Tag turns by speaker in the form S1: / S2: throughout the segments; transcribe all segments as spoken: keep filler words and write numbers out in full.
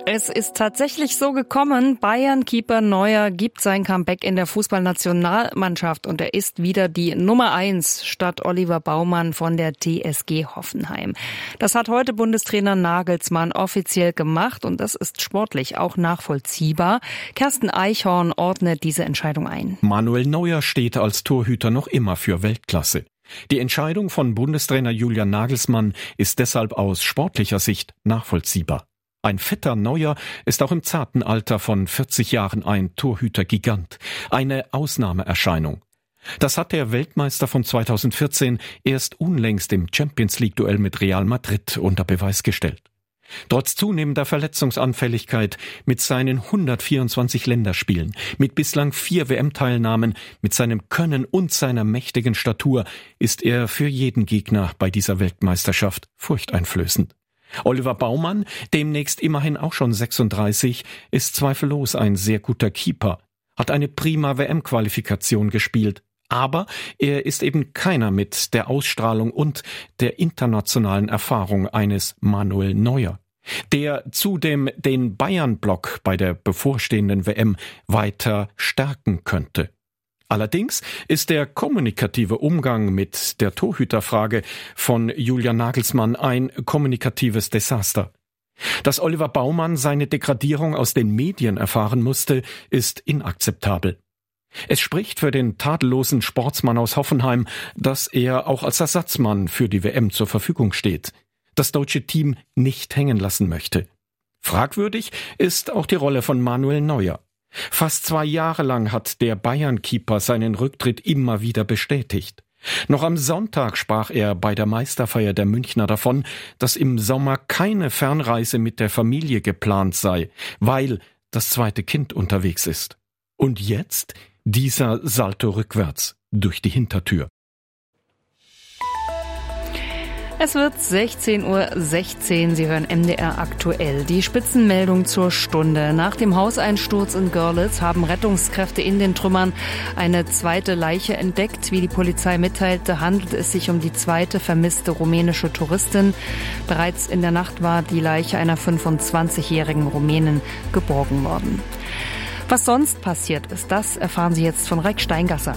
S1: Es ist tatsächlich so gekommen. Bayern-Keeper Neuer gibt sein Comeback in der Fußballnationalmannschaft und er ist wieder die Nummer eins statt Oliver Baumann von der T S G Hoffenheim. Das hat heute Bundestrainer Nagelsmann offiziell gemacht und das ist sportlich auch nachvollziehbar. Kersten Eichhorn ordnet diese Entscheidung ein.
S2: Manuel Neuer steht als Torhüter noch immer für Weltklasse. Die Entscheidung von Bundestrainer Julian Nagelsmann ist deshalb aus sportlicher Sicht nachvollziehbar. Ein fetter Neuer ist auch im zarten Alter von vierzig Jahren ein Torhüter-Gigant, eine Ausnahmeerscheinung. Das hat der Weltmeister von zweitausendvierzehn erst unlängst im Champions-League-Duell mit Real Madrid unter Beweis gestellt. Trotz zunehmender Verletzungsanfälligkeit, mit seinen hundertvierundzwanzig Länderspielen, mit bislang vier W M-Teilnahmen, mit seinem Können und seiner mächtigen Statur ist er für jeden Gegner bei dieser Weltmeisterschaft furchteinflößend. Oliver Baumann, demnächst immerhin auch schon sechsunddreißig, ist zweifellos ein sehr guter Keeper, hat eine prima W M-Qualifikation gespielt. Aber er ist eben keiner mit der Ausstrahlung und der internationalen Erfahrung eines Manuel Neuer, der zudem den Bayern-Block bei der bevorstehenden W M weiter stärken könnte. Allerdings ist der kommunikative Umgang mit der Torhüterfrage von Julian Nagelsmann ein kommunikatives Desaster. Dass Oliver Baumann seine Degradierung aus den Medien erfahren musste, ist inakzeptabel. Es spricht für den tadellosen Sportsmann aus Hoffenheim, dass er auch als Ersatzmann für die W M zur Verfügung steht, das deutsche Team nicht hängen lassen möchte. Fragwürdig ist auch die Rolle von Manuel Neuer. Fast zwei Jahre lang hat der Bayern-Keeper seinen Rücktritt immer wieder bestätigt. Noch am Sonntag sprach er bei der Meisterfeier der Münchner davon, dass im Sommer keine Fernreise mit der Familie geplant sei, weil das zweite Kind unterwegs ist. Und jetzt dieser Salto rückwärts durch die Hintertür.
S1: Es wird sechzehn Uhr sechzehn. Sie hören M D R aktuell. Die Spitzenmeldung zur Stunde. Nach dem Hauseinsturz in Görlitz haben Rettungskräfte in den Trümmern eine zweite Leiche entdeckt. Wie die Polizei mitteilte, handelt es sich um die zweite vermisste rumänische Touristin. Bereits in der Nacht war die Leiche einer fünfundzwanzigjährigen Rumänin geborgen worden. Was sonst passiert ist, das erfahren Sie jetzt von Reik Steingasser.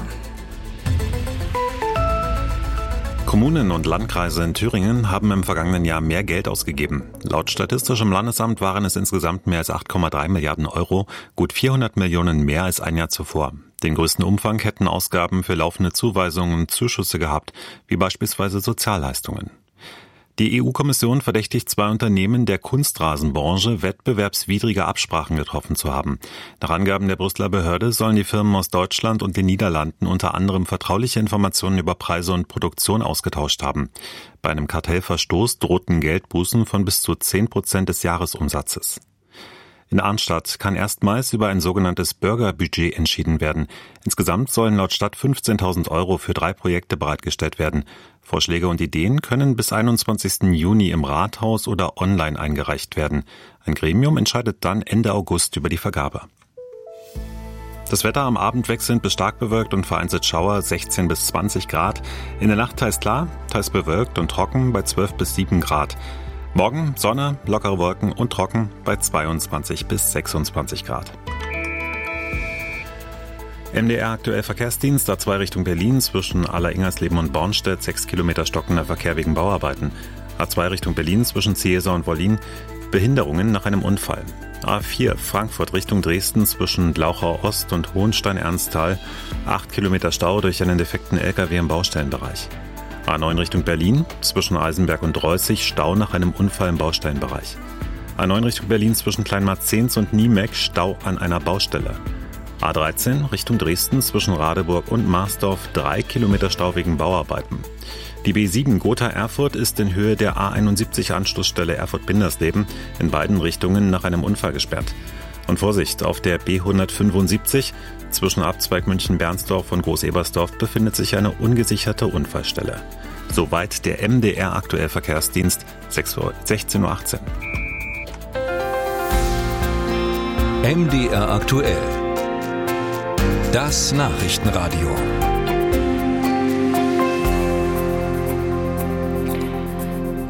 S3: Kommunen und Landkreise in Thüringen haben im vergangenen Jahr mehr Geld ausgegeben. Laut Statistischem Landesamt waren es insgesamt mehr als acht Komma drei Milliarden Euro, gut vierhundert Millionen mehr als ein Jahr zuvor. Den größten Umfang hätten Ausgaben für laufende Zuweisungen und Zuschüsse gehabt, wie beispielsweise Sozialleistungen. Die E U-Kommission verdächtigt zwei Unternehmen der Kunstrasenbranche, wettbewerbswidrige Absprachen getroffen zu haben. Nach Angaben der Brüsseler Behörde sollen die Firmen aus Deutschland und den Niederlanden unter anderem vertrauliche Informationen über Preise und Produktion ausgetauscht haben. Bei einem Kartellverstoß drohten Geldbußen von bis zu zehn Prozent des Jahresumsatzes. In Arnstadt kann erstmals über ein sogenanntes Bürgerbudget entschieden werden. Insgesamt sollen laut Stadt fünfzehntausend Euro für drei Projekte bereitgestellt werden. Vorschläge und Ideen können bis einundzwanzigsten Juni im Rathaus oder online eingereicht werden. Ein Gremium entscheidet dann Ende August über die Vergabe. Das Wetter am Abend wechselnd bis stark bewölkt und vereinzelt Schauer, sechzehn bis zwanzig Grad. In der Nacht teils klar, teils bewölkt und trocken bei zwölf bis sieben Grad. Morgen Sonne, lockere Wolken und trocken bei zweiundzwanzig bis sechsundzwanzig Grad. M D R aktuell Verkehrsdienst, A zwei Richtung Berlin zwischen Aller-Ingersleben und Bornstedt, sechs Kilometer stockender Verkehr wegen Bauarbeiten. A zwei Richtung Berlin zwischen Ziesar und Wollin, Behinderungen nach einem Unfall. A vier Frankfurt Richtung Dresden zwischen Glauchau Ost und Hohenstein-Ernsthal, acht Kilometer Stau durch einen defekten L K W im Baustellenbereich. A neun Richtung Berlin, zwischen Eisenberg und Reußig, Stau nach einem Unfall im Baustellenbereich. A neun Richtung Berlin zwischen Kleinmarzehns und Niemeck, Stau an einer Baustelle. A dreizehn Richtung Dresden zwischen Radeburg und Marsdorf, drei Kilometer Stau wegen Bauarbeiten. Die B sieben Gotha-Erfurt ist in Höhe der A einundsiebzig Anschlussstelle Erfurt-Bindersleben in beiden Richtungen nach einem Unfall gesperrt. Und Vorsicht, auf der B hundertfünfundsiebzig zwischen Abzweig München-Bernsdorf und Groß-Ebersdorf befindet sich eine ungesicherte Unfallstelle. Soweit der M D R aktuell Verkehrsdienst, sechzehn Uhr achtzehn.
S4: M D R aktuell. Das Nachrichtenradio.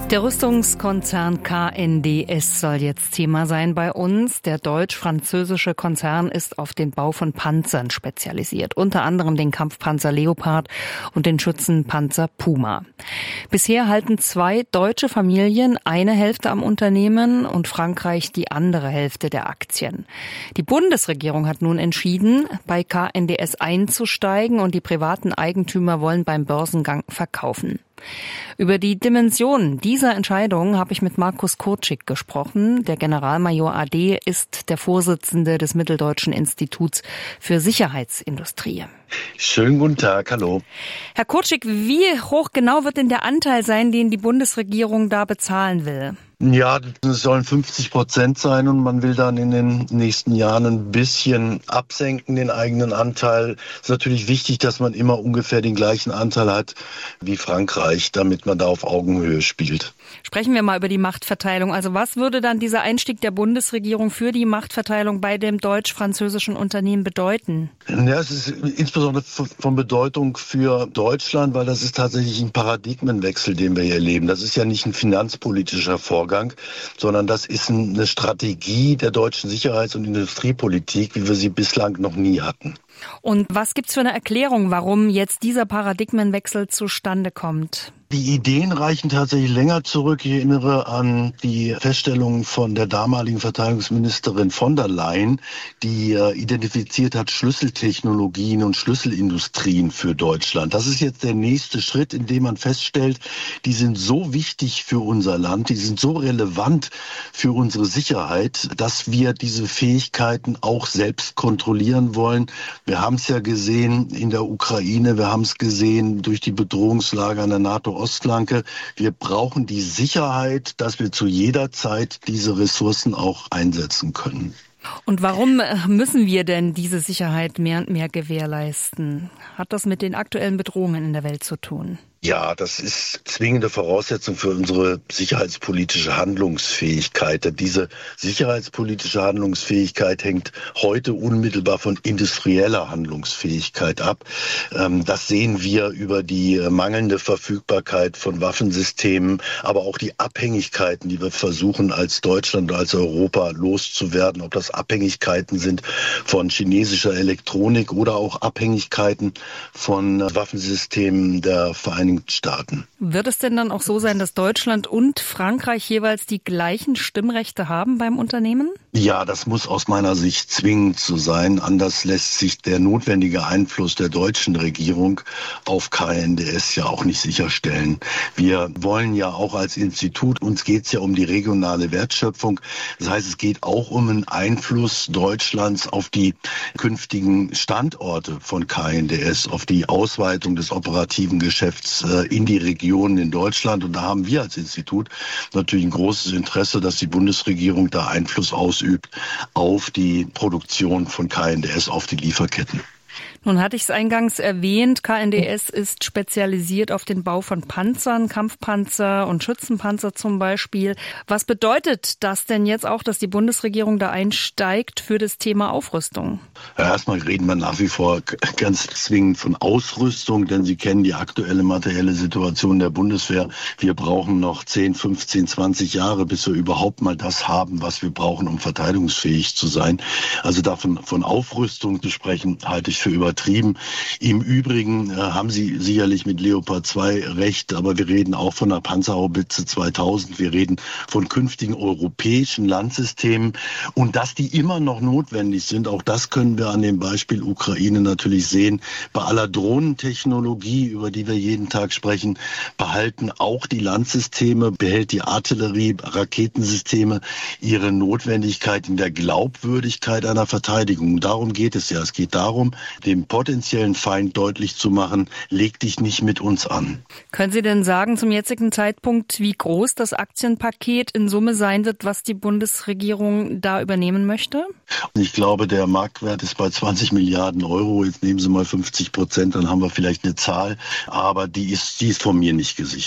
S1: Der Rüstungskonzern K N D S soll jetzt Thema sein bei uns. Der deutsch-französische Konzern ist auf den Bau von Panzern spezialisiert, unter anderem den Kampfpanzer Leopard und den Schützenpanzer Puma. Bisher halten zwei deutsche Familien eine Hälfte am Unternehmen und Frankreich die andere Hälfte der Aktien. Die Bundesregierung hat nun entschieden, bei K N D S einzusteigen und die privaten Eigentümer wollen beim Börsengang verkaufen. Über die Dimensionen dieser Entscheidung habe ich mit Markus Kurczyk gesprochen. Der Generalmajor A D ist der Vorsitzende des Mitteldeutschen Instituts für Sicherheitsindustrie.
S5: Schönen guten Tag, hallo.
S1: Herr Kurczyk, wie hoch genau wird denn der Anteil sein, den die Bundesregierung da bezahlen will?
S5: Ja, es sollen fünfzig Prozent sein und man will dann in den nächsten Jahren ein bisschen absenken, den eigenen Anteil. Es ist natürlich wichtig, dass man immer ungefähr den gleichen Anteil hat wie Frankreich, damit man da auf Augenhöhe spielt.
S1: Sprechen wir mal über die Machtverteilung. Also was würde dann dieser Einstieg der Bundesregierung für die Machtverteilung bei dem deutsch-französischen Unternehmen bedeuten?
S5: Ja, es ist insbesondere von Bedeutung für Deutschland, weil das ist tatsächlich ein Paradigmenwechsel, den wir hier erleben. Das ist ja nicht ein finanzpolitischer Vorgang, sondern das ist eine Strategie der deutschen Sicherheits- und Industriepolitik, wie wir sie bislang noch nie hatten.
S1: Und was gibt's für eine Erklärung, warum jetzt dieser Paradigmenwechsel zustande kommt?
S5: Die Ideen reichen tatsächlich länger zurück. Ich erinnere an die Feststellungen von der damaligen Verteidigungsministerin von der Leyen, die äh, identifiziert hat Schlüsseltechnologien und Schlüsselindustrien für Deutschland. Das ist jetzt der nächste Schritt, in dem man feststellt, die sind so wichtig für unser Land, die sind so relevant für unsere Sicherheit, dass wir diese Fähigkeiten auch selbst kontrollieren wollen. Wir haben es ja gesehen in der Ukraine, wir haben es gesehen durch die Bedrohungslage an der NATO-Ostflanke. Wir brauchen die Sicherheit, dass wir zu jeder Zeit diese Ressourcen auch einsetzen können.
S1: Und warum müssen wir denn diese Sicherheit mehr und mehr gewährleisten? Hat das mit den aktuellen Bedrohungen in der Welt zu tun?
S5: Ja, das ist zwingende Voraussetzung für unsere sicherheitspolitische Handlungsfähigkeit. Diese sicherheitspolitische Handlungsfähigkeit hängt heute unmittelbar von industrieller Handlungsfähigkeit ab. Das sehen wir über die mangelnde Verfügbarkeit von Waffensystemen, aber auch die Abhängigkeiten, die wir versuchen als Deutschland oder als Europa loszuwerden. Ob das Abhängigkeiten sind von chinesischer Elektronik oder auch Abhängigkeiten von Waffensystemen der Vereinigten Staaten.
S1: Wird es denn dann auch so sein, dass Deutschland und Frankreich jeweils die gleichen Stimmrechte haben beim Unternehmen?
S5: Ja, das muss aus meiner Sicht zwingend so sein. Anders lässt sich der notwendige Einfluss der deutschen Regierung auf K N D S ja auch nicht sicherstellen. Wir wollen ja auch als Institut, uns geht es ja um die regionale Wertschöpfung. Das heißt, es geht auch um einen Einfluss Deutschlands auf die künftigen Standorte von K N D S, auf die Ausweitung des operativen Geschäfts in die Regionen in Deutschland. Und da haben wir als Institut natürlich ein großes Interesse, dass die Bundesregierung da Einfluss ausübt auf die Produktion von K N D S, auf die Lieferketten.
S1: Nun hatte ich es eingangs erwähnt, K N D S ist spezialisiert auf den Bau von Panzern, Kampfpanzer und Schützenpanzer zum Beispiel. Was bedeutet das denn jetzt auch, dass die Bundesregierung da einsteigt für das Thema Aufrüstung?
S5: Ja, erstmal reden wir nach wie vor ganz zwingend von Ausrüstung, denn Sie kennen die aktuelle materielle Situation der Bundeswehr. Wir brauchen noch zehn, fünfzehn, zwanzig Jahre, bis wir überhaupt mal das haben, was wir brauchen, um verteidigungsfähig zu sein. Also davon von Aufrüstung zu sprechen, halte ich für übertrieben. Im Übrigen äh, haben Sie sicherlich mit Leopard zwei recht, aber wir reden auch von der Panzerhaubitze zweitausend. Wir reden von künftigen europäischen Landsystemen und dass die immer noch notwendig sind, auch das können wir an dem Beispiel Ukraine natürlich sehen. Bei aller Drohnentechnologie, über die wir jeden Tag sprechen, behalten auch die Landsysteme, behält die Artillerie, Raketensysteme ihre Notwendigkeit in der Glaubwürdigkeit einer Verteidigung. Darum geht es ja. Es geht darum, dem potenziellen Feind deutlich zu machen, leg dich nicht mit uns an.
S1: Können Sie denn sagen zum jetzigen Zeitpunkt, wie groß das Aktienpaket in Summe sein wird, was die Bundesregierung da übernehmen möchte?
S5: Ich glaube, der Marktwert ist bei zwanzig Milliarden Euro. Jetzt nehmen Sie mal fünfzig Prozent, dann haben wir vielleicht eine Zahl. Aber die ist, die ist von mir nicht gesichert.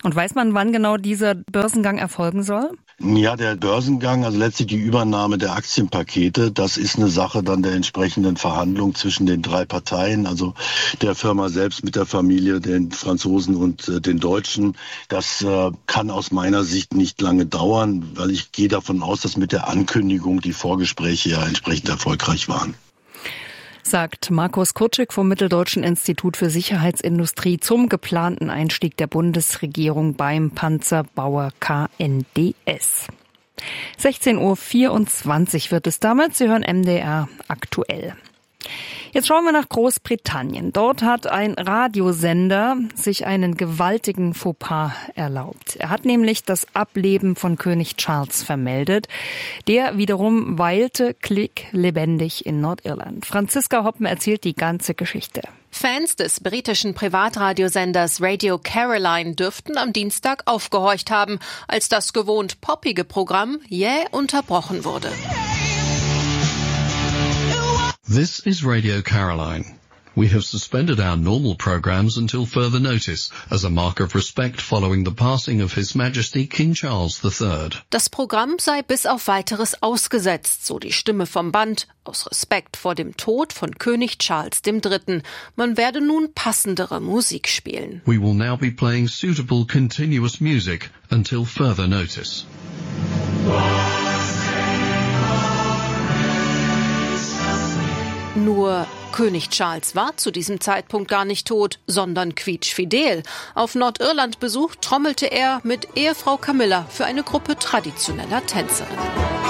S1: Und weiß man, wann genau dieser Börsengang erfolgen soll?
S5: Ja, der Börsengang, also letztlich die Übernahme der Aktienpakete, das ist eine Sache dann der entsprechenden Verhandlung zwischen den drei Parteien, also der Firma selbst mit der Familie, den Franzosen und äh, den Deutschen. Das äh, kann aus meiner Sicht nicht lange dauern, weil ich gehe davon aus, dass mit der Ankündigung die Vorgespräche ja entsprechend erfolgreich waren.
S1: Sagt Markus Kurczyk vom Mitteldeutschen Institut für Sicherheitsindustrie zum geplanten Einstieg der Bundesregierung beim Panzerbauer K N D S. sechzehn Uhr vierundzwanzig wird es damit. Sie hören M D R aktuell. Jetzt schauen wir nach Großbritannien. Dort hat ein Radiosender sich einen gewaltigen Fauxpas erlaubt. Er hat nämlich das Ableben von König Charles vermeldet. Der wiederum weilte klicklebendig in Nordirland. Franziska Hoppen erzählt die ganze Geschichte.
S6: Fans des britischen Privatradiosenders Radio Caroline dürften am Dienstag aufgehorcht haben, als das gewohnt poppige Programm jäh unterbrochen wurde.
S7: This is Radio Caroline. We have suspended our normal programs until further notice, as a mark of respect following the passing of His Majesty King Charles the Third.
S6: Das Programm sei bis auf Weiteres ausgesetzt, so die Stimme vom Band, aus Respekt vor dem Tod von König Charles der Dritte. Man werde nun passendere Musik spielen.
S7: We will now be playing suitable continuous music until further notice.
S6: Nur König Charles war zu diesem Zeitpunkt gar nicht tot, sondern quietschfidel. Auf Nordirland-Besuch trommelte er mit Ehefrau Camilla für eine Gruppe traditioneller Tänzerinnen.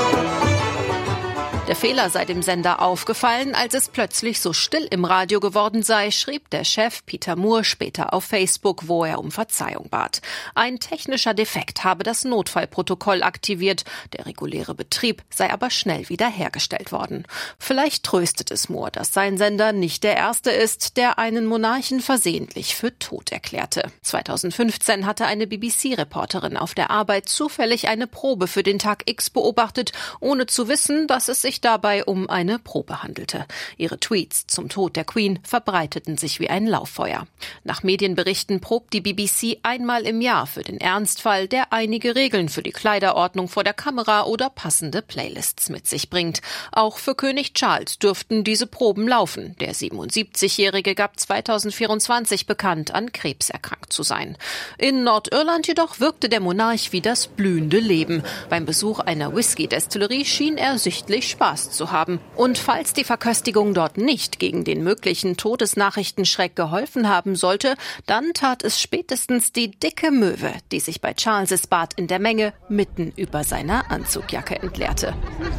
S6: Der Fehler sei dem Sender aufgefallen, als es plötzlich so still im Radio geworden sei, schrieb der Chef Peter Moore später auf Facebook, wo er um Verzeihung bat. Ein technischer Defekt habe das Notfallprotokoll aktiviert. Der reguläre Betrieb sei aber schnell wiederhergestellt worden. Vielleicht tröstet es Moore, dass sein Sender nicht der erste ist, der einen Monarchen versehentlich für tot erklärte. zweitausendfünfzehn hatte eine B B C-Reporterin auf der Arbeit zufällig eine Probe für den Tag X beobachtet, ohne zu wissen, dass es sich dabei um eine Probe handelte. Ihre Tweets zum Tod der Queen verbreiteten sich wie ein Lauffeuer. Nach Medienberichten probt die B B C einmal im Jahr für den Ernstfall, der einige Regeln für die Kleiderordnung vor der Kamera oder passende Playlists mit sich bringt. Auch für König Charles dürften diese Proben laufen. Der siebenundsiebzigjährige gab zweitausendvierundzwanzig bekannt, an Krebs erkrankt zu sein. In Nordirland jedoch wirkte der Monarch wie das blühende Leben. Beim Besuch einer Whisky-Destillerie schien er sichtlich Spaß zu haben. Und falls die Verköstigung dort nicht gegen den möglichen Todesnachrichtenschreck geholfen haben sollte, dann tat es spätestens die dicke Möwe, die sich bei Charles' Bad in der Menge mitten über seiner Anzugjacke entleerte.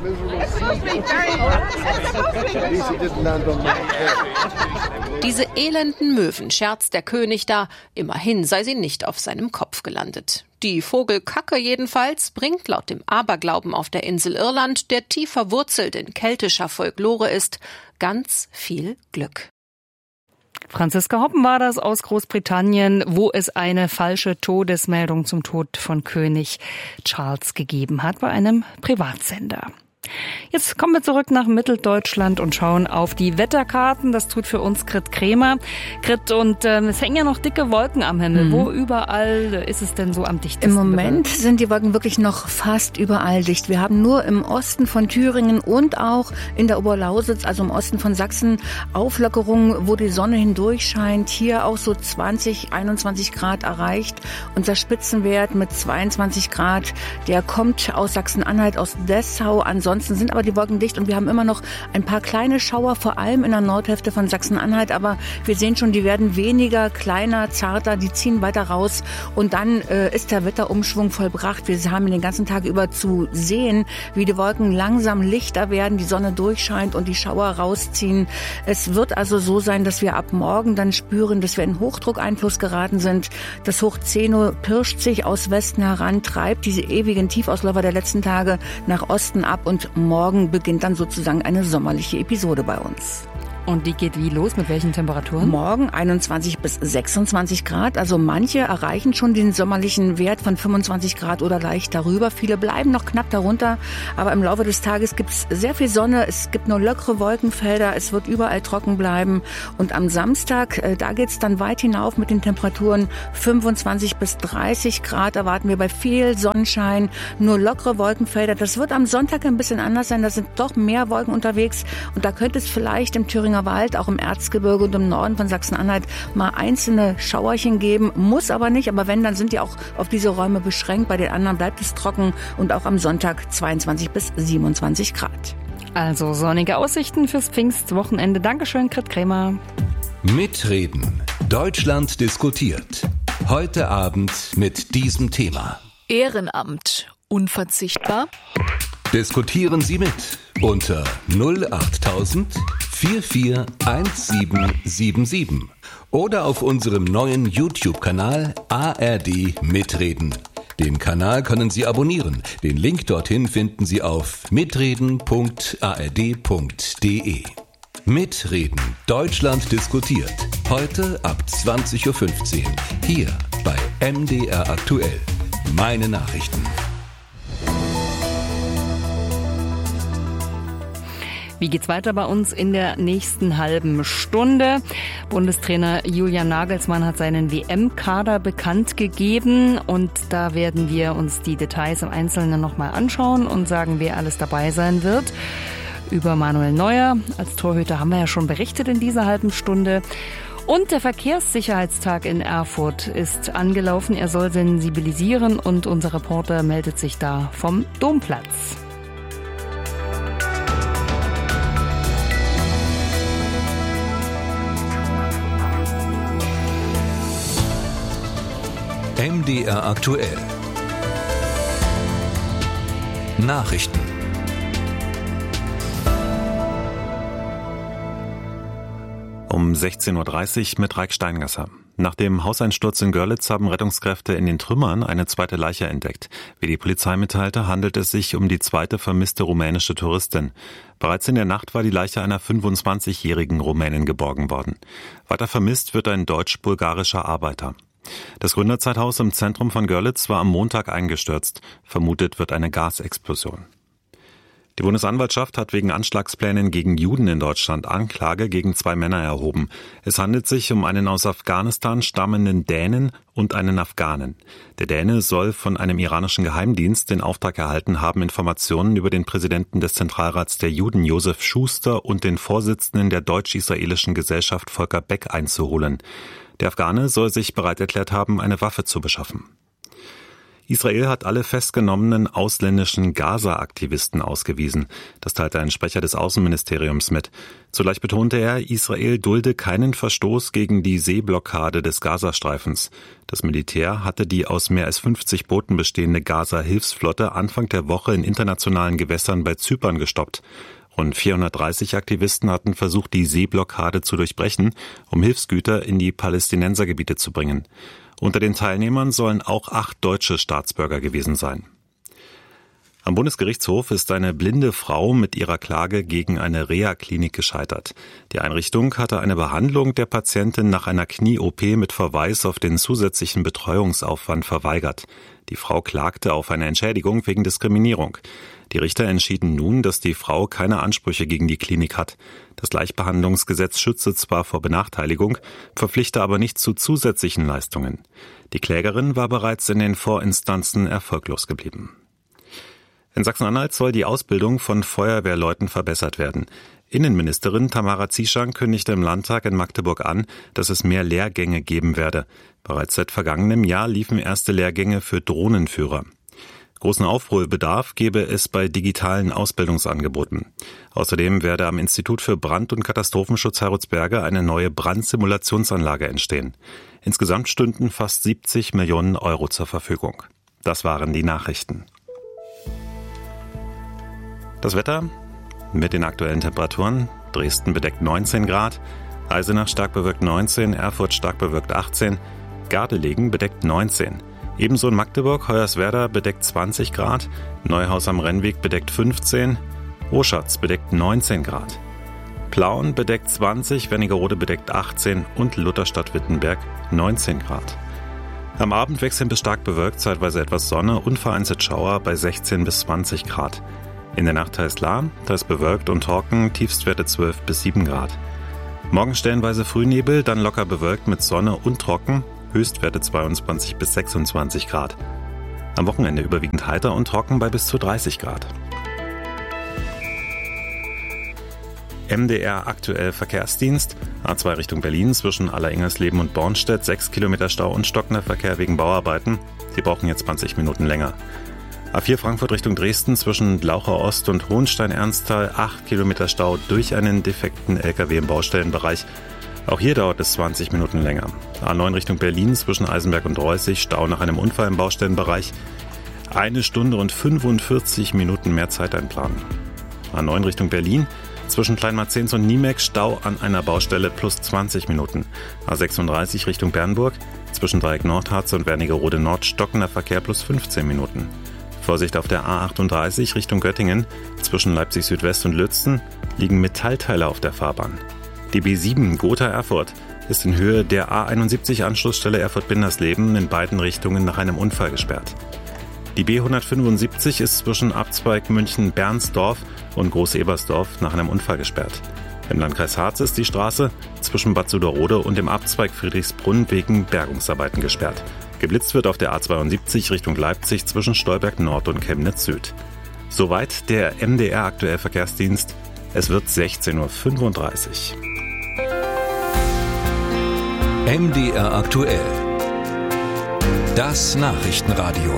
S6: Diese elenden Möwen scherzt der König da, immerhin sei sie nicht auf seinem Kopf gelandet. Die Vogelkacke jedenfalls bringt laut dem Aberglauben auf der Insel Irland, der tief verwurzelt in keltischer Folklore ist, ganz viel Glück.
S1: Franziska Hoppen war das aus Großbritannien, wo es eine falsche Todesmeldung zum Tod von König Charles gegeben hat bei einem Privatsender. Jetzt kommen wir zurück nach Mitteldeutschland und schauen auf die Wetterkarten. Das tut für uns Grit Kremer. Grit, und äh, es hängen ja noch dicke Wolken am Himmel. Mhm. Wo überall ist es denn so am dichtesten?
S8: Im Moment bewölkt? Sind die Wolken wirklich noch fast überall dicht. Wir haben nur im Osten von Thüringen und auch in der Oberlausitz, also im Osten von Sachsen, Auflockerungen, wo die Sonne hindurch scheint. Hier auch so zwanzig, einundzwanzig Grad erreicht. Unser Spitzenwert mit zweiundzwanzig Grad, der kommt aus Sachsen-Anhalt, aus Dessau. Ansonsten sind aber die Wolken dicht und wir haben immer noch ein paar kleine Schauer, vor allem in der Nordhälfte von Sachsen-Anhalt. Aber wir sehen schon, die werden weniger, kleiner, zarter, die ziehen weiter raus. Und dann äh, ist der Wetterumschwung vollbracht. Wir haben den ganzen Tag über zu sehen, wie die Wolken langsam lichter werden, die Sonne durchscheint und die Schauer rausziehen. Es wird also so sein, dass wir ab morgen dann spüren, dass wir in Hochdruckeinfluss geraten sind. Das Hoch Zeno pirscht sich aus Westen heran, treibt diese ewigen Tiefausläufer der letzten Tage nach Osten ab und morgen beginnt dann sozusagen eine sommerliche Episode bei uns.
S1: Und die geht wie los? Mit welchen Temperaturen?
S8: Morgen einundzwanzig bis sechsundzwanzig Grad. Also manche erreichen schon den sommerlichen Wert von fünfundzwanzig Grad oder leicht darüber. Viele bleiben noch knapp darunter. Aber im Laufe des Tages gibt es sehr viel Sonne. Es gibt nur lockere Wolkenfelder. Es wird überall trocken bleiben. Und am Samstag, da geht es dann weit hinauf mit den Temperaturen. fünfundzwanzig bis dreißig Grad erwarten wir bei viel Sonnenschein. Nur lockere Wolkenfelder. Das wird am Sonntag ein bisschen anders sein. Da sind doch mehr Wolken unterwegs. Und da könnte es vielleicht im Thüringer Wald, auch im Erzgebirge und im Norden von Sachsen-Anhalt mal einzelne Schauerchen geben. Muss aber nicht, aber wenn, dann sind die auch auf diese Räume beschränkt. Bei den anderen bleibt es trocken und auch am Sonntag zweiundzwanzig bis siebenundzwanzig Grad.
S1: Also sonnige Aussichten fürs Pfingstwochenende. Dankeschön, Grit Krämer.
S4: Mitreden. Deutschland diskutiert. Heute Abend mit diesem Thema.
S9: Ehrenamt. Unverzichtbar?
S4: Diskutieren Sie mit unter null achttausend vier vier eins sieben sieben sieben oder auf unserem neuen YouTube-Kanal A R D Mitreden. Den Kanal können Sie abonnieren. Den Link dorthin finden Sie auf mitreden punkt a r d punkt d e. Mitreden. Deutschland diskutiert. Heute ab zwanzig Uhr fünfzehn. Hier bei M D R aktuell. Meine Nachrichten.
S1: Wie geht's weiter bei uns in der nächsten halben Stunde? Bundestrainer Julian Nagelsmann hat seinen W M-Kader bekannt gegeben und da werden wir uns die Details im Einzelnen nochmal anschauen und sagen, wer alles dabei sein wird. Über Manuel Neuer als Torhüter haben wir ja schon berichtet in dieser halben Stunde. Und der Verkehrssicherheitstag in Erfurt ist angelaufen. Er soll sensibilisieren und unser Reporter meldet sich da vom Domplatz.
S4: M D R aktuell. Nachrichten.
S3: Um sechzehn Uhr dreißig mit Raik Steingasser. Nach dem Hauseinsturz in Görlitz haben Rettungskräfte in den Trümmern eine zweite Leiche entdeckt. Wie die Polizei mitteilte, handelt es sich um die zweite vermisste rumänische Touristin. Bereits in der Nacht war die Leiche einer fünfundzwanzigjährigen Rumänin geborgen worden. Weiter vermisst wird ein deutsch-bulgarischer Arbeiter. Das Gründerzeithaus im Zentrum von Görlitz war am Montag eingestürzt. Vermutet wird eine Gasexplosion. Die Bundesanwaltschaft hat wegen Anschlagsplänen gegen Juden in Deutschland Anklage gegen zwei Männer erhoben. Es handelt sich um einen aus Afghanistan stammenden Dänen und einen Afghanen. Der Däne soll von einem iranischen Geheimdienst den Auftrag erhalten haben, Informationen über den Präsidenten des Zentralrats der Juden, Josef Schuster, und den Vorsitzenden der deutsch-israelischen Gesellschaft, Volker Beck, einzuholen. Der Afghane soll sich bereit erklärt haben, eine Waffe zu beschaffen. Israel hat alle festgenommenen ausländischen Gaza-Aktivisten ausgewiesen. Das teilte ein Sprecher des Außenministeriums mit. Zugleich betonte er, Israel dulde keinen Verstoß gegen die Seeblockade des Gazastreifens. Das Militär hatte die aus mehr als fünfzig Booten bestehende Gaza-Hilfsflotte Anfang der Woche in internationalen Gewässern bei Zypern gestoppt. Rund vierhundertdreißig Aktivisten hatten versucht, die Seeblockade zu durchbrechen, um Hilfsgüter in die Palästinensergebiete zu bringen. Unter den Teilnehmern sollen auch acht deutsche Staatsbürger gewesen sein. Am Bundesgerichtshof ist eine blinde Frau mit ihrer Klage gegen eine Reha-Klinik gescheitert. Die Einrichtung hatte eine Behandlung der Patientin nach einer Knie-O P mit Verweis auf den zusätzlichen Betreuungsaufwand verweigert. Die Frau klagte auf eine Entschädigung wegen Diskriminierung. Die Richter entschieden nun, dass die Frau keine Ansprüche gegen die Klinik hat. Das Gleichbehandlungsgesetz schütze zwar vor Benachteiligung, verpflichte aber nicht zu zusätzlichen Leistungen. Die Klägerin war bereits in den Vorinstanzen erfolglos geblieben. In Sachsen-Anhalt soll die Ausbildung von Feuerwehrleuten verbessert werden. Innenministerin Tamara Zieschang kündigte im Landtag in Magdeburg an, dass es mehr Lehrgänge geben werde. Bereits seit vergangenem Jahr liefen erste Lehrgänge für Drohnenführer. Großen Aufholbedarf gebe es bei digitalen Ausbildungsangeboten. Außerdem werde am Institut für Brand- und Katastrophenschutz Heroldsberge eine neue Brandsimulationsanlage entstehen. Insgesamt stünden fast siebzig Millionen Euro zur Verfügung. Das waren die Nachrichten. Das Wetter mit den aktuellen Temperaturen: Dresden bedeckt neunzehn Grad, Eisenach stark bewölkt neunzehn, Erfurt stark bewölkt achtzehn, Gardelegen bedeckt neunzehn. Ebenso in Magdeburg, Hoyerswerda bedeckt zwanzig Grad, Neuhaus am Rennweg bedeckt fünfzehn, Oschatz bedeckt neunzehn Grad. Plauen bedeckt zwanzig, Wernigerode bedeckt achtzehn und Lutherstadt-Wittenberg neunzehn Grad. Am Abend wechseln bis stark bewölkt, zeitweise etwas Sonne und vereinzelt Schauer bei sechzehn bis zwanzig Grad. In der Nacht teils klar, teils bewölkt und trocken, Tiefstwerte zwölf bis sieben Grad. Morgen stellenweise Frühnebel, dann locker bewölkt mit Sonne und trocken, Höchstwerte zweiundzwanzig bis sechsundzwanzig Grad. Am Wochenende überwiegend heiter und trocken bei bis zu dreißig Grad. M D R aktuell Verkehrsdienst. A zwei Richtung Berlin zwischen Alleringolsleben und Bornstedt, sechs Kilometer Stau und stockender Verkehr wegen Bauarbeiten. Die brauchen jetzt zwanzig Minuten länger. A vier Frankfurt Richtung Dresden zwischen Laucha Ost und Hohenstein-Ernsthal, acht Kilometer Stau durch einen defekten L K W im Baustellenbereich. Auch hier dauert es zwanzig Minuten länger. A neun Richtung Berlin zwischen Eisenberg und Reußig, Stau nach einem Unfall im Baustellenbereich. Eine Stunde und fünfundvierzig Minuten mehr Zeit einplanen. A neun Richtung Berlin zwischen Kleinmarzens und Niemek, Stau an einer Baustelle plus zwanzig Minuten. A sechsunddreißig Richtung Bernburg zwischen Dreieck Nordharze und Wernigerode Nord, stockender Verkehr plus fünfzehn Minuten. Vorsicht auf der A achtunddreißig Richtung Göttingen zwischen Leipzig Südwest und Lützen liegen Metallteile auf der Fahrbahn. Die B sieben Gotha-Erfurt ist in Höhe der A einundsiebzig Anschlussstelle Erfurt-Bindersleben in beiden Richtungen nach einem Unfall gesperrt. Die B hundertfünfundsiebzig ist zwischen Abzweig München-Bernsdorf und Groß-Ebersdorf nach einem Unfall gesperrt. Im Landkreis Harz ist die Straße zwischen Bad Suderode und dem Abzweig Friedrichsbrunn wegen Bergungsarbeiten gesperrt. Geblitzt wird auf der A zweiundsiebzig Richtung Leipzig zwischen Stolberg Nord und Chemnitz Süd. Soweit der M D R aktuell Verkehrsdienst. Es wird sechzehn Uhr fünfunddreißig.
S4: M D R aktuell. Das Nachrichtenradio.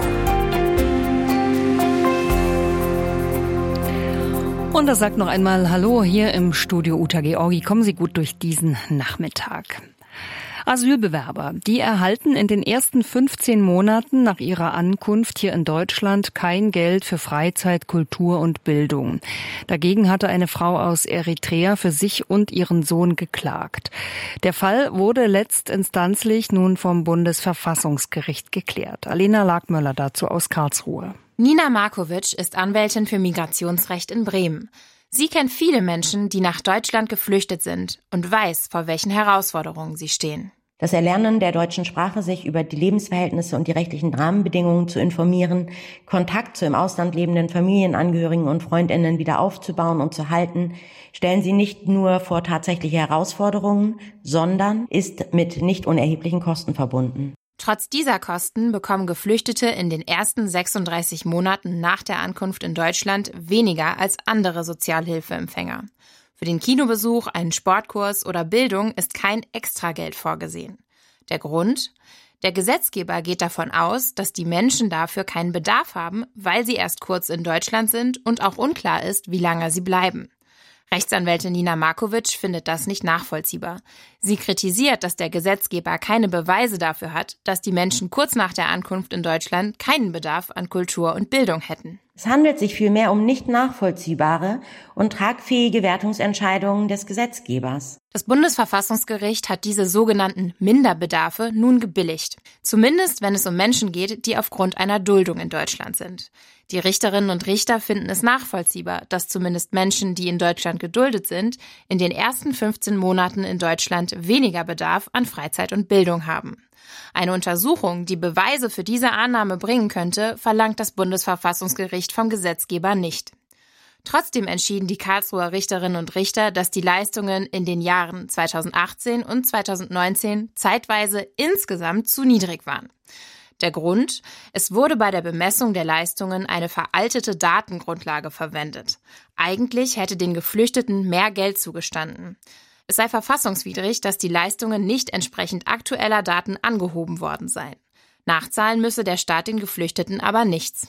S1: Und das sagt noch einmal Hallo hier im Studio Uta Georgi. Kommen Sie gut durch diesen Nachmittag. Asylbewerber, die erhalten in den ersten fünfzehn Monaten nach ihrer Ankunft hier in Deutschland kein Geld für Freizeit, Kultur und Bildung. Dagegen hatte eine Frau aus Eritrea für sich und ihren Sohn geklagt. Der Fall wurde letztinstanzlich nun vom Bundesverfassungsgericht geklärt. Alena Lagmöller dazu aus Karlsruhe.
S10: Nina Markovic ist Anwältin für Migrationsrecht in Bremen. Sie kennt viele Menschen, die nach Deutschland geflüchtet sind und weiß, vor welchen Herausforderungen sie stehen.
S11: Das Erlernen der deutschen Sprache, sich über die Lebensverhältnisse und die rechtlichen Rahmenbedingungen zu informieren, Kontakt zu im Ausland lebenden Familienangehörigen und Freundinnen wieder aufzubauen und zu halten, stellen sie nicht nur vor tatsächliche Herausforderungen, sondern ist mit nicht unerheblichen Kosten verbunden.
S10: Trotz dieser Kosten bekommen Geflüchtete in den ersten sechsunddreißig Monaten nach der Ankunft in Deutschland weniger als andere Sozialhilfeempfänger. Für den Kinobesuch, einen Sportkurs oder Bildung ist kein Extrageld vorgesehen. Der Grund? Der Gesetzgeber geht davon aus, dass die Menschen dafür keinen Bedarf haben, weil sie erst kurz in Deutschland sind und auch unklar ist, wie lange sie bleiben. Rechtsanwältin Nina Markovic findet das nicht nachvollziehbar. Sie kritisiert, dass der Gesetzgeber keine Beweise dafür hat, dass die Menschen kurz nach der Ankunft in Deutschland keinen Bedarf an Kultur und Bildung hätten.
S11: Es handelt sich vielmehr um nicht nachvollziehbare und tragfähige Wertungsentscheidungen des Gesetzgebers.
S10: Das Bundesverfassungsgericht hat diese sogenannten Minderbedarfe nun gebilligt. Zumindest, wenn es um Menschen geht, die aufgrund einer Duldung in Deutschland sind. Die Richterinnen und Richter finden es nachvollziehbar, dass zumindest Menschen, die in Deutschland geduldet sind, in den ersten fünfzehn Monaten in Deutschland weniger Bedarf an Freizeit und Bildung haben. Eine Untersuchung, die Beweise für diese Annahme bringen könnte, verlangt das Bundesverfassungsgericht vom Gesetzgeber nicht. Trotzdem entschieden die Karlsruher Richterinnen und Richter, dass die Leistungen in den Jahren zweitausendachtzehn und zweitausendneunzehn zeitweise insgesamt zu niedrig waren. Der Grund? Es wurde bei der Bemessung der Leistungen eine veraltete Datengrundlage verwendet. Eigentlich hätte den Geflüchteten mehr Geld zugestanden. Es sei verfassungswidrig, dass die Leistungen nicht entsprechend aktueller Daten angehoben worden seien. Nachzahlen müsse der Staat den Geflüchteten aber nichts.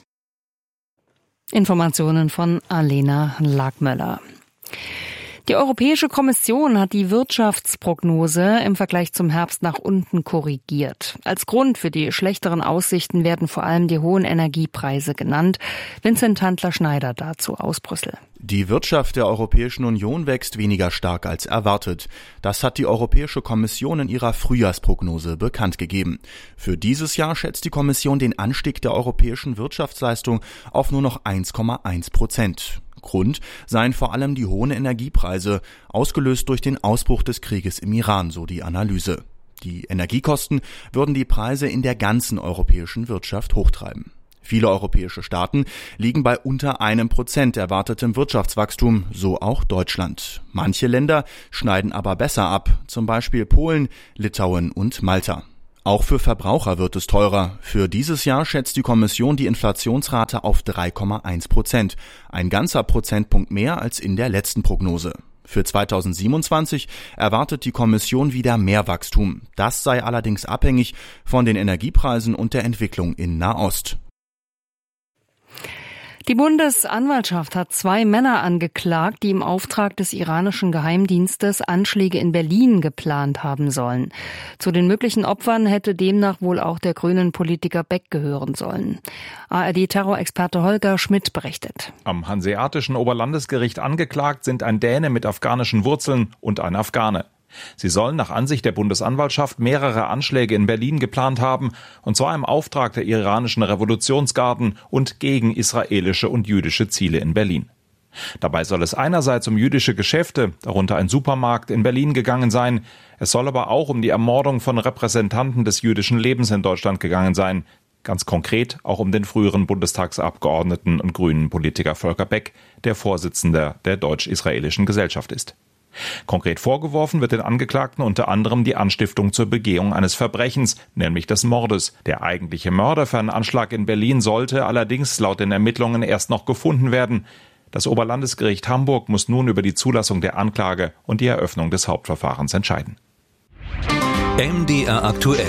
S1: Informationen von Alena Lagmöller. Die Europäische Kommission hat die Wirtschaftsprognose im Vergleich zum Herbst nach unten korrigiert. Als Grund für die schlechteren Aussichten werden vor allem die hohen Energiepreise genannt. Vincent Tantler-Schneider dazu aus Brüssel.
S12: Die Wirtschaft der Europäischen Union wächst weniger stark als erwartet. Das hat die Europäische Kommission in ihrer Frühjahrsprognose bekannt gegeben. Für dieses Jahr schätzt die Kommission den Anstieg der europäischen Wirtschaftsleistung auf nur noch eins Komma eins Prozent. Grund seien vor allem die hohen Energiepreise, ausgelöst durch den Ausbruch des Krieges im Iran, so die Analyse. Die Energiekosten würden die Preise in der ganzen europäischen Wirtschaft hochtreiben. Viele europäische Staaten liegen bei unter einem Prozent erwartetem Wirtschaftswachstum, so auch Deutschland. Manche Länder schneiden aber besser ab, zum Beispiel Polen, Litauen und Malta. Auch für Verbraucher wird es teurer. Für dieses Jahr schätzt die Kommission die Inflationsrate auf drei Komma eins Prozent, ein ganzer Prozentpunkt mehr als in der letzten Prognose. Für zweitausendsiebenundzwanzig erwartet die Kommission wieder mehr Wachstum. Das sei allerdings abhängig von den Energiepreisen und der Entwicklung in Nahost.
S1: Die Bundesanwaltschaft hat zwei Männer angeklagt, die im Auftrag des iranischen Geheimdienstes Anschläge in Berlin geplant haben sollen. Zu den möglichen Opfern hätte demnach wohl auch der grünen Politiker Beck gehören sollen. A R D-Terrorexperte Holger Schmidt berichtet.
S13: Am Hanseatischen Oberlandesgericht angeklagt sind ein Däne mit afghanischen Wurzeln und ein Afghane. Sie sollen nach Ansicht der Bundesanwaltschaft mehrere Anschläge in Berlin geplant haben, und zwar im Auftrag der iranischen Revolutionsgarden und gegen israelische und jüdische Ziele in Berlin. Dabei soll es einerseits um jüdische Geschäfte, darunter ein Supermarkt, in Berlin gegangen sein. Es soll aber auch um die Ermordung von Repräsentanten des jüdischen Lebens in Deutschland gegangen sein. Ganz konkret auch um den früheren Bundestagsabgeordneten und grünen Politiker Volker Beck, der Vorsitzender der Deutsch-Israelischen Gesellschaft ist. Konkret vorgeworfen wird den Angeklagten unter anderem die Anstiftung zur Begehung eines Verbrechens, nämlich des Mordes. Der eigentliche Mörder für einen Anschlag in Berlin sollte allerdings laut den Ermittlungen erst noch gefunden werden. Das Oberlandesgericht Hamburg muss nun über die Zulassung der Anklage und die Eröffnung des Hauptverfahrens entscheiden.
S4: M D R aktuell.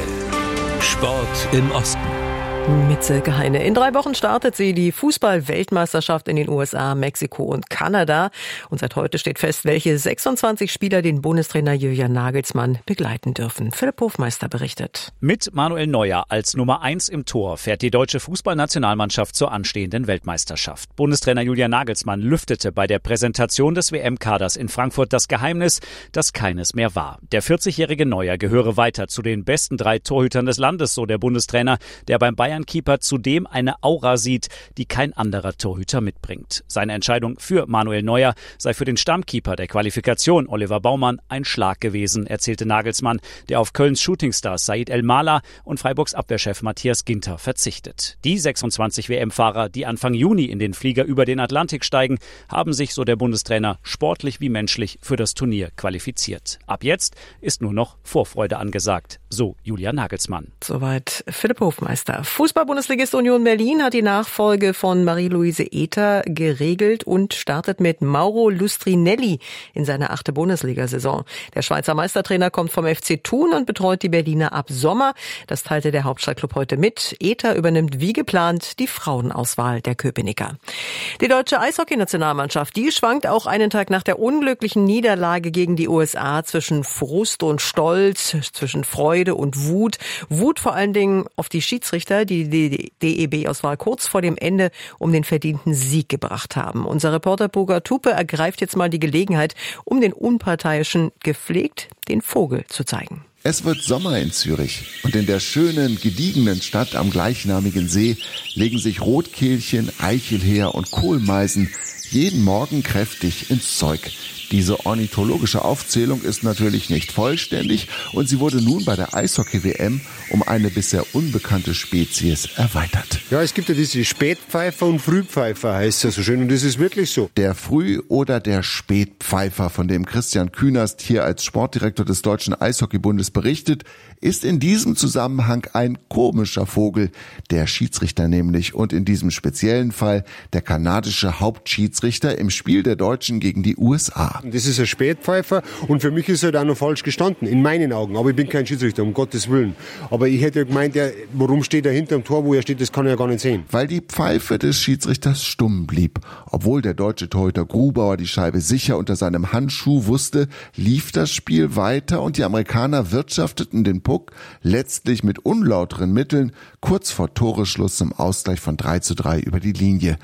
S4: Sport im Osten.
S14: Mit Silke Heine. In drei Wochen startet sie die Fußball-Weltmeisterschaft in den U S A, Mexiko und Kanada. Und seit heute steht fest, welche sechsundzwanzig Spieler den Bundestrainer Julian Nagelsmann begleiten dürfen. Philipp Hofmeister berichtet.
S15: Mit Manuel Neuer als Nummer eins im Tor fährt die deutsche Fußballnationalmannschaft zur anstehenden Weltmeisterschaft. Bundestrainer Julian Nagelsmann lüftete bei der Präsentation des W M-Kaders in Frankfurt das Geheimnis, das keines mehr war. Der vierzigjährige Neuer gehöre weiter zu den besten drei Torhütern des Landes, so der Bundestrainer, der beim Bayern Keeper zudem eine Aura sieht, die kein anderer Torhüter mitbringt. Seine Entscheidung für Manuel Neuer sei für den Stammkeeper der Qualifikation Oliver Baumann ein Schlag gewesen, erzählte Nagelsmann, der auf Kölns Shootingstar Said El-Mala und Freiburgs Abwehrchef Matthias Ginter verzichtet. Die sechsundzwanzig W M-Fahrer, die Anfang Juni in den Flieger über den Atlantik steigen, haben sich, so der Bundestrainer, sportlich wie menschlich für das Turnier qualifiziert. Ab jetzt ist nur noch Vorfreude angesagt, so Julian Nagelsmann.
S14: Soweit Philipp Hofmeister. Fußball-Bundesligist Union Berlin hat die Nachfolge von Marie-Louise Ether geregelt und startet mit Mauro Lustrinelli in seine achte Bundesliga-Saison. Der Schweizer Meistertrainer kommt vom F C Thun und betreut die Berliner ab Sommer. Das teilte der Hauptstadtklub heute mit. Ether übernimmt wie geplant die Frauenauswahl der Köpenicker. Die deutsche Eishockey-Nationalmannschaft, die schwankt auch einen Tag nach der unglücklichen Niederlage gegen die U S A zwischen Frust und Stolz, zwischen Freude und Wut. Wut vor allen Dingen auf die Schiedsrichter, die die D E B-Auswahl kurz vor dem Ende um den verdienten Sieg gebracht haben. Unser Reporter Burger Tupe ergreift jetzt mal die Gelegenheit, um den Unparteiischen gepflegt den Vogel zu zeigen.
S16: Es wird Sommer in Zürich und in der schönen, gediegenen Stadt am gleichnamigen See legen sich Rotkehlchen, Eichelheer und Kohlmeisen jeden Morgen kräftig ins Zeug. Diese ornithologische Aufzählung ist natürlich nicht vollständig und sie wurde nun bei der Eishockey-W M um eine bisher unbekannte Spezies erweitert.
S17: Ja, es gibt ja diese Spätpfeifer und Frühpfeifer, heißt es ja so schön, und das ist wirklich so.
S16: Der Früh- oder der Spätpfeifer, von dem Christian Künast hier als Sportdirektor des Deutschen Eishockeybundes berichtet, ist in diesem Zusammenhang ein komischer Vogel, der Schiedsrichter nämlich und in diesem speziellen Fall der kanadische Hauptschiedsrichter im Spiel der Deutschen gegen die U S A.
S17: Das ist ein Spätpfeifer und für mich ist er da noch falsch gestanden, in meinen Augen. Aber ich bin kein Schiedsrichter, um Gottes Willen. Aber ich hätte gemeint, ja, warum steht er hinterm Tor, wo er steht, das kann er ja gar nicht sehen.
S16: Weil die Pfeife des Schiedsrichters stumm blieb. Obwohl der deutsche Torhüter Grubauer die Scheibe sicher unter seinem Handschuh wusste, lief das Spiel weiter und die Amerikaner wirtschafteten den Puck letztlich mit unlauteren Mitteln kurz vor Toreschluss zum Ausgleich von drei zu drei über die Linie.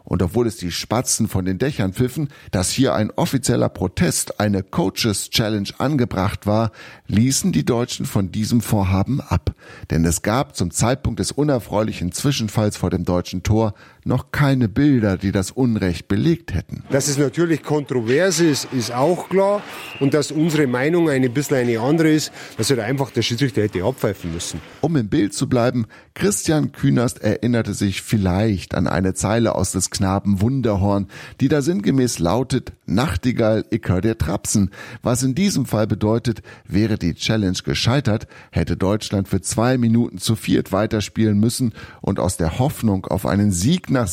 S16: Und obwohl es die Spatzen von den Dächern pfiffen, dass hier ein offizieller Protest, eine Coaches Challenge angebracht war, ließen die Deutschen von diesem Vorhaben ab. Denn es gab zum Zeitpunkt des unerfreulichen Zwischenfalls vor dem deutschen Tor noch keine Bilder, die das Unrecht belegt hätten.
S17: Dass es natürlich kontrovers ist, ist auch klar. Und dass unsere Meinung ein bisschen eine andere ist, dass er einfach der Schiedsrichter hätte abpfeifen müssen.
S16: Um im Bild zu bleiben, Christian Künast erinnerte sich vielleicht an eine Zeile aus des Knaben Wunderhorn, die da sinngemäß lautet: Nachtigall, ich hör dir trapsen. Was in diesem Fall bedeutet, wäre die Challenge gescheitert, hätte Deutschland für zwei Minuten zu viert weiterspielen müssen und aus der Hoffnung auf einen Sieg nach